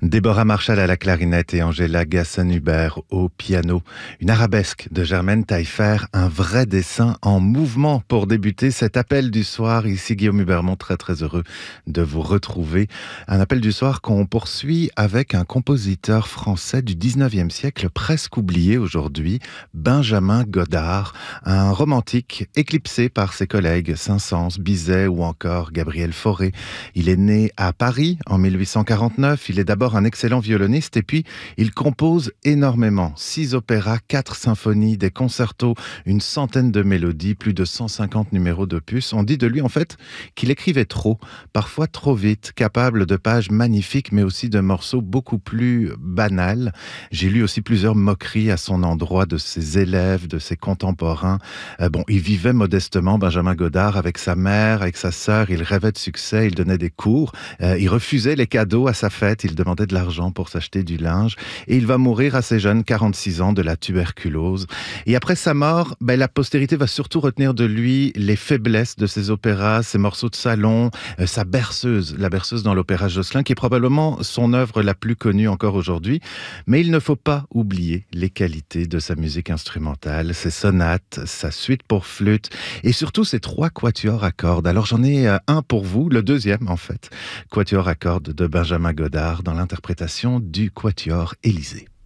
Déborah Marshall à la clarinette et Angela Gasson-Hubert au piano. Une arabesque de Germaine Taillefer, un vrai dessin en mouvement pour débuter cet appel du soir. Ici Guillaume Hubermont, très heureux de vous retrouver. Un appel du soir qu'on poursuit avec un compositeur français du 19e siècle, presque oublié aujourd'hui, Benjamin Godard, un romantique éclipsé par ses collègues Saint-Saëns, Bizet ou encore Gabriel Fauré. Il est né à Paris en 1849, il est d'abord un excellent violoniste et puis il compose énormément. 6 opéras, 4 symphonies, des concertos, une centaine de mélodies, plus de 150 numéros d'opus. On dit de lui en fait qu'il écrivait trop, parfois trop vite, capable de pages magnifiques mais aussi de morceaux beaucoup plus banals. J'ai lu aussi plusieurs moqueries à son endroit de ses élèves, de ses contemporains. Il vivait modestement, Benjamin Godard, avec sa mère, avec sa sœur. Il rêvait de succès, il donnait des cours. Il refusait les cadeaux à sa fête, il demandait de l'argent pour s'acheter du linge. Et il va mourir assez jeune, 46 ans, de la tuberculose. Et après sa mort, la postérité va surtout retenir de lui les faiblesses de ses opéras, ses morceaux de salon, sa berceuse, la berceuse dans l'opéra Jocelyn, qui est probablement son œuvre la plus connue encore aujourd'hui. Mais il ne faut pas oublier les qualités de sa musique instrumentale, ses sonates, sa suite pour flûte et surtout ses 3 quatuors à cordes. Alors j'en ai un pour vous, le deuxième en fait, quatuor à cordes de Benjamin Godard dans l'interprétation du Quatuor Élysée.